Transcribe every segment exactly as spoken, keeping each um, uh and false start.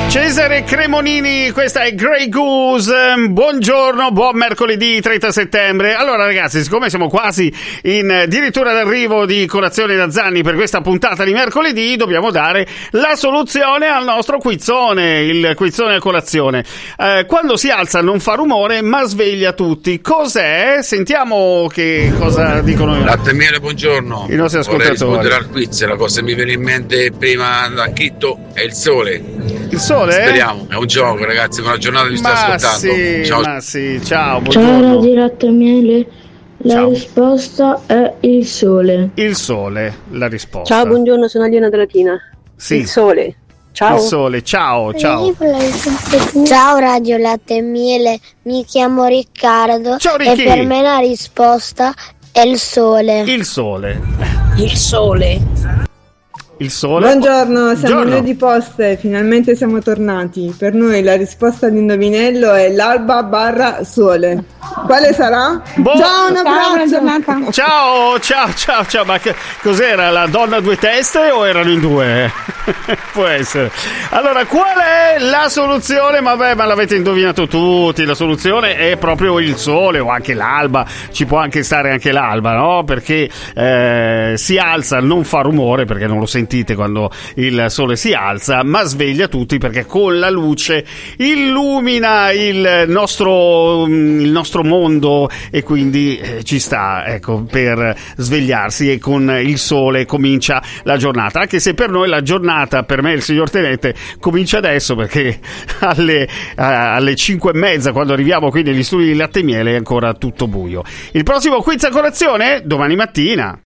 Cesare Cremonini, questa è Grey Goose. Buongiorno, buon mercoledì trenta settembre. Allora ragazzi, siccome siamo quasi in addirittura d'arrivo di colazione da Zanni per questa puntata di mercoledì, dobbiamo dare la soluzione al nostro quizzone, il quizzone a colazione. Eh, quando si alza non fa rumore ma sveglia tutti. Cos'è? Sentiamo che cosa dicono Latte e miele, buongiorno. i nostri ascoltatori. Vorrei rispondere al quiz, la cosa che mi viene in mente prima da Chitto è il sole. Il sole? Speriamo, è un gioco ragazzi, buona giornata, vi sto ma ascoltando. Sì, ciao. Ma sì, ciao, buongiorno. Ciao Radio Latte e Miele, la Ciao. risposta è il sole. Il sole, la risposta. Ciao, buongiorno, sono Aliena della Latina. Sì. Il sole. Ciao. Il sole, ciao, ciao. Ciao Radio Latte e Miele, mi chiamo Riccardo. Ciao, e Ricchi. per me la risposta è il sole. Il sole. Il sole. Il sole. Buongiorno, siamo Buongiorno. noi di Poste, finalmente siamo tornati. Per noi la risposta all'indovinello è l'alba barra sole. Quale sarà? Boh. Ciao, un abbraccio! Ciao, ciao, ciao, ciao. Ma che, cos'era? La donna a due teste o erano in due? Può essere. Allora, qual è la soluzione? Vabbè, ma l'avete indovinato tutti. La soluzione è proprio il sole o anche l'alba. Ci può anche stare anche l'alba, no? Perché eh, si alza, non fa rumore perché non lo sentite quando il sole si alza, ma sveglia tutti perché con la luce illumina il nostro, il nostro mondo e quindi eh, ci sta, ecco, per svegliarsi, e con il sole comincia la giornata, anche se per noi la giornata, per me e il signor Tenente, comincia adesso perché alle, eh, alle cinque e mezza, quando arriviamo qui negli studi di Latte e Miele, è ancora tutto buio. Il prossimo quiz a colazione domani mattina.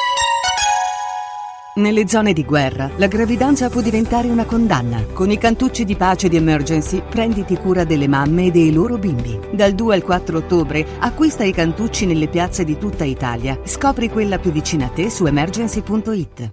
Nelle zone di guerra, la gravidanza può diventare una condanna. Con i cantucci di pace di Emergency, prenditi cura delle mamme e dei loro bimbi. Dal due al quattro ottobre, acquista i cantucci nelle piazze di tutta Italia. Scopri quella più vicina a te su emergency punto it.